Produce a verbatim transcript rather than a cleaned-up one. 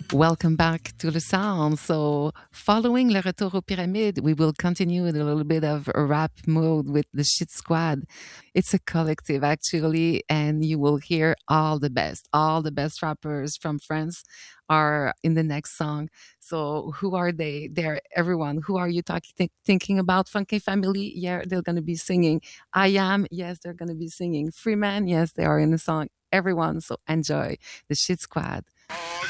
Welcome back to the sound. So, following Le Retour aux Pyramides, we will continue with a little bit of a rap mode with the Shit Squad. It's a collective, actually, and you will hear all the best. All the best rappers from France are in the next song. So, who are they? They're everyone. Who are you talking think, thinking about? Funky Family? Yeah, they're going to be singing. I Am? Yes, they're going to be singing. Freeman? Yes, they are in the song. Everyone. So, enjoy the Shit Squad.